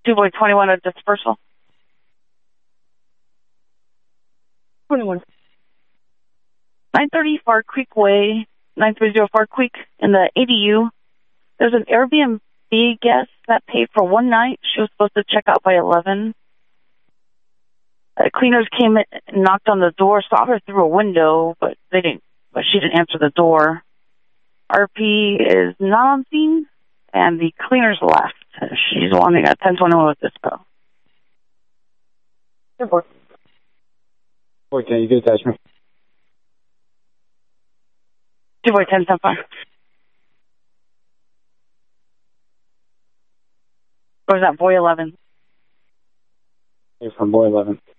Boy 21, a dispersal. 21. 930 Far Creek Way, 930 Far Creek in the ADU. There's an Airbnb guest that paid for one night. She was supposed to check out by 11. Cleaners came in and knocked on the door, saw her through a window, but she didn't answer the door. RP is not on scene, and the cleaners left. She's wanting a 1021 with dispo. Report. Can you get attachment? 2 boy 1075. Or is that boy 11? From boy 11.